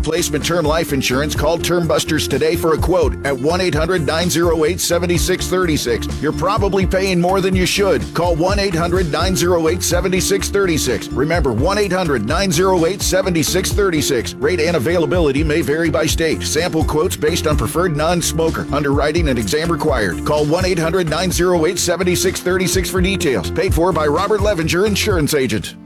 replacement term life insurance, call Term Busters today for a quote at 1-800-908-7636. You're probably paying more than you should. Call 1-800-908-7636. Remember, 1-800-908-7636. Rate and availability may vary by state. Sample quotes based on preferred non-smoker. Underwriting and exam required. Call 1-800-908-7636 for details. Paid for by Robert Levinger, Insurance Agent.